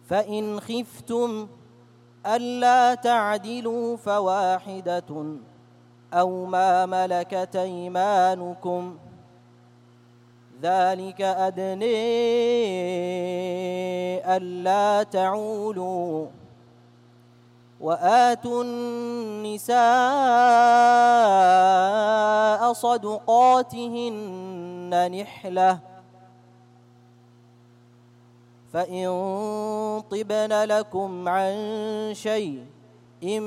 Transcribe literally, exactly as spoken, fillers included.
فإن خفتم ألا تعدلوا فواحدة أو ما ملكت أيمانكم ذلك أدنى ألا تعولوا وآتوا النساء صدقاتهن نحلة فإن طبن لكم عن شيء